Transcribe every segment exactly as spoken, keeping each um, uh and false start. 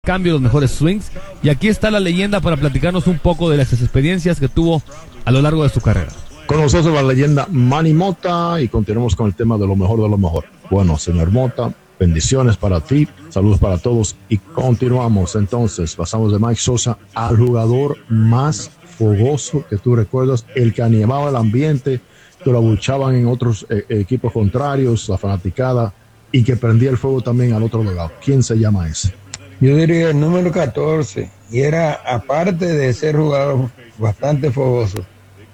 cambio, los mejores swings, y aquí está la leyenda para platicarnos un poco de las experiencias que tuvo a lo largo de su carrera. Con nosotros la leyenda Manny Mota, y continuamos con el tema de lo mejor de lo mejor. Bueno, señor Mota, bendiciones para ti, saludos para todos, y continuamos entonces. Pasamos de Mike Sosa al jugador más fogoso que tú recuerdas, el que animaba el ambiente, que lo abuchaban en otros eh, equipos contrarios, la fanaticada, y que prendía el fuego también al otro lado. ¿Quién se llama ese? Yo diría el número catorce, y era, aparte de ser jugador bastante fogoso,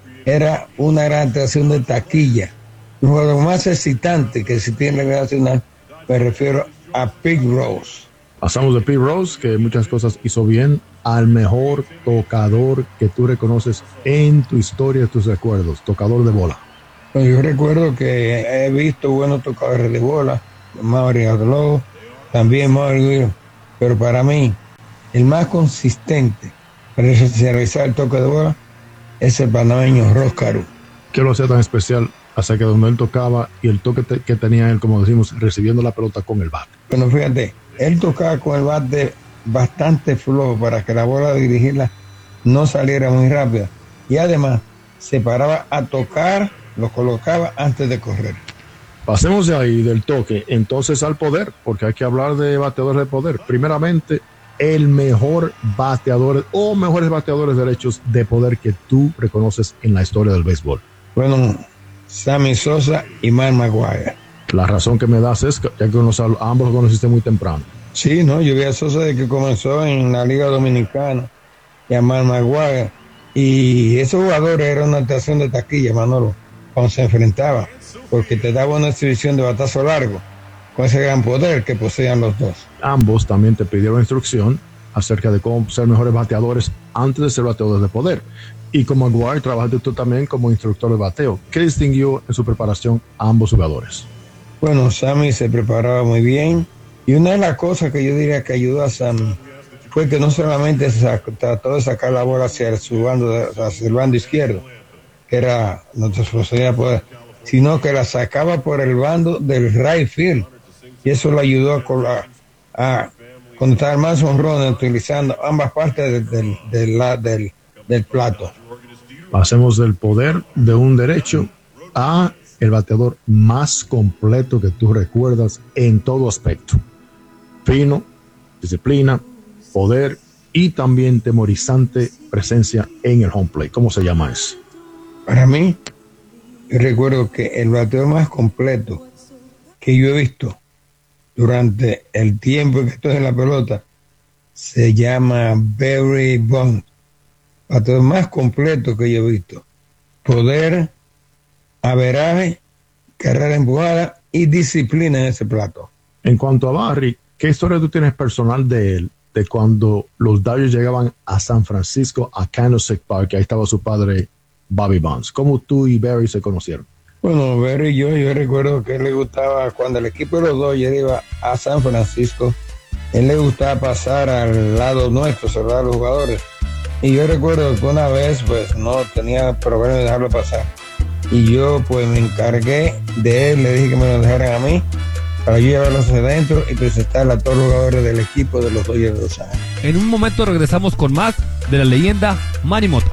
era una gran atracción de taquilla. Un jugador más excitante que existía en la Liga Nacional, me refiero a Pete Rose. Pasamos de Pete Rose, que muchas cosas hizo bien, al mejor tocador que tú reconoces en tu historia, tus recuerdos, tocador de bola. Bueno, yo recuerdo que he visto buenos tocadores de bola, Mario Adlow, también Mario, pero para mí, el más consistente para realizar el toque de bola es el panameño Ross Caru. ¿Qué lo hacía tan especial acerca de donde él tocaba y el toque te, que tenía él, como decimos, recibiendo la pelota con el bate? Bueno, fíjate, él tocaba con el bate bastante flojo para que la bola de dirigirla no saliera muy rápida. Y además, se paraba a tocar, lo colocaba antes de correr. Pasemos de ahí, del toque, entonces al poder, porque hay que hablar de bateadores de poder. Primeramente, el mejor bateador o mejores bateadores derechos de poder que tú reconoces en la historia del béisbol. Bueno, Sammy Sosa y Mark McGwire. La razón que me das es que ya que unos, ambos los conociste muy temprano. Sí, no, yo vi a Sosa desde que comenzó en la Liga Dominicana y a Mark McGwire. Y esos jugadores eran una atracción de taquilla, Manolo, cuando se enfrentaba, porque te daba una exhibición de batazo largo con ese gran poder que poseían los dos. Ambos también te pidieron instrucción acerca de cómo ser mejores bateadores antes de ser bateadores de poder. Y como Maguire, trabajaste tú también como instructor de bateo. ¿Qué distinguió en su preparación a ambos jugadores? Bueno, Sammy se preparaba muy bien, y una de las cosas que yo diría que ayudó a Sammy fue que no solamente sacó, trató de sacar la bola hacia su bando, hacia el bando izquierdo, que era nuestra posibilidad de poder, sino que la sacaba por el bando del right field, y eso le ayudó a, a contar más honrones utilizando ambas partes del, del, del, del, del plato. Pasemos del poder de un derecho a el bateador más completo que tú recuerdas en todo aspecto. Fino, disciplina, poder y también temorizante presencia en el home plate. ¿Cómo se llama eso? Para mí, yo recuerdo que el bateador más completo que yo he visto durante el tiempo que estoy en la pelota se llama Barry Bonds. Bateador más completo que yo he visto. Poder, averaje, carrera empujada y disciplina en ese plato. En cuanto a Barry, ¿qué historia tú tienes personal de él? De cuando los Dodgers llegaban a San Francisco, a Candlestick Park, ahí estaba su padre Bobby Bonds. ¿Cómo tú y Barry se conocieron? Bueno, Barry y yo, yo recuerdo que él le gustaba, cuando el equipo de los Dodgers iba a San Francisco, él le gustaba pasar al lado nuestro, saludar a los jugadores. Y yo recuerdo que una vez, pues, no tenía problema de dejarlo pasar. Y yo, pues, me encargué de él, le dije que me lo dejaran a mí, para yo llevarlos adentro y presentarle a todos los jugadores del equipo de los Dodgers de Los Ángeles. En un momento regresamos con más de la leyenda Manny Mota.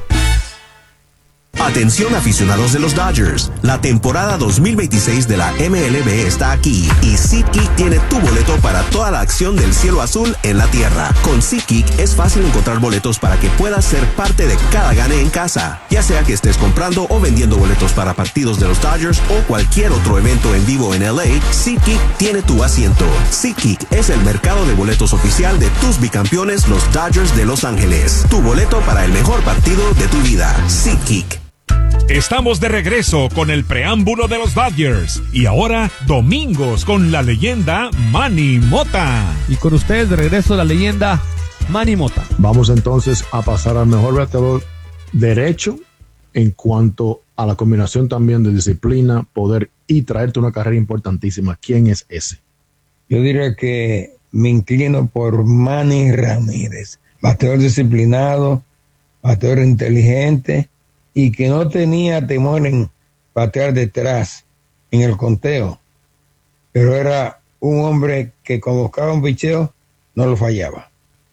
Atención aficionados de los Dodgers, la temporada dos mil veintiséis de la M L B está aquí y SeatGeek tiene tu boleto para toda la acción del cielo azul en la tierra. Con SeatGeek es fácil encontrar boletos para que puedas ser parte de cada gane en casa, ya sea que estés comprando o vendiendo boletos para partidos de los Dodgers o cualquier otro evento en vivo en L A. SeatGeek tiene tu asiento. SeatGeek es el mercado de boletos oficial de tus bicampeones, los Dodgers de Los Ángeles. Tu boleto para el mejor partido de tu vida. SeatGeek. Estamos de regreso con el preámbulo de los Dodgers y ahora domingos con la leyenda Manny Mota. Y con ustedes de regreso la leyenda Manny Mota. Vamos entonces a pasar al mejor bateador derecho en cuanto a la combinación también de disciplina, poder y traerte una carrera importantísima. ¿Quién es ese? Yo diría que me inclino por Manny Ramírez, bateador disciplinado, bateador inteligente y que no tenía temor en batear detrás en el conteo, pero era un hombre que cuando buscaba un picheo no lo fallaba.